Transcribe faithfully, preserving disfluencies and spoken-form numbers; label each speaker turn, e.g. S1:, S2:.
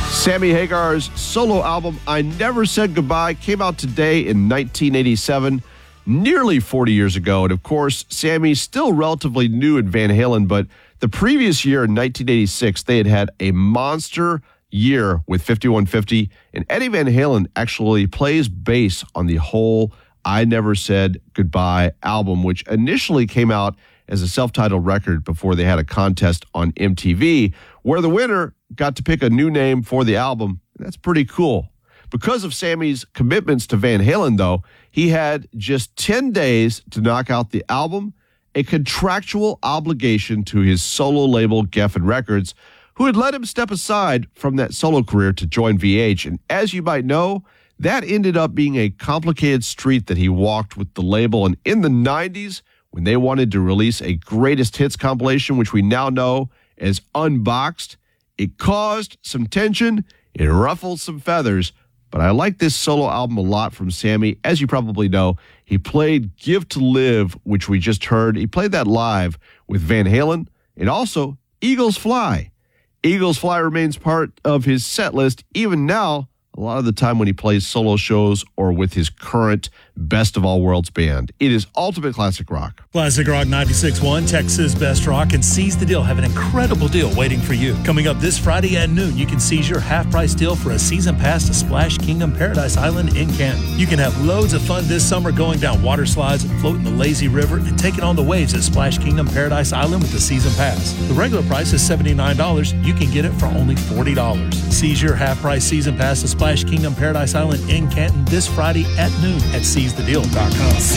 S1: Sammy Hagar's solo album, I Never Said Goodbye, came out today in nineteen eighty-seven, nearly forty years ago. And of course, Sammy's still relatively new in Van Halen, but the previous year in nineteen eighty-six, they had had a monster year with fifty-one fifty, and Eddie Van Halen actually plays bass on the whole I Never Said Goodbye album, which initially came out as a self-titled record before they had a contest on M T V, where the winner got to pick a new name for the album. That's pretty cool. Because of Sammy's commitments to Van Halen, though, he had just ten days to knock out the album, a contractual obligation to his solo label, Geffen Records, who had let him step aside from that solo career to join V H. And as you might know, that ended up being a complicated street that he walked with the label. And in the nineties, when they wanted to release a greatest hits compilation, which we now know as Unboxed, it caused some tension, it ruffled some feathers, but I like this solo album a lot from Sammy. As you probably know, he played Give to Live, which we just heard. He played that live with Van Halen, and also Eagles Fly. Eagles Fly remains part of his set list even now, a lot of the time when he plays solo shows or with his current Best of All Worlds band. It is Ultimate Classic Rock.
S2: Classic Rock ninety-six point one, Texas Best Rock, and Seize the Deal have an incredible deal waiting for you. Coming up this Friday at noon, you can seize your half-price deal for a season pass to Splash Kingdom Paradise Island in Canton. You can have loads of fun this summer going down water slides, floating the lazy river, and taking on the waves at Splash Kingdom Paradise Island with the season pass. The regular price is seventy-nine dollars. You can get it for only forty dollars. Seize your half-price season pass to Splash Kingdom Paradise Island in Canton this Friday at noon at seize the deal dot com.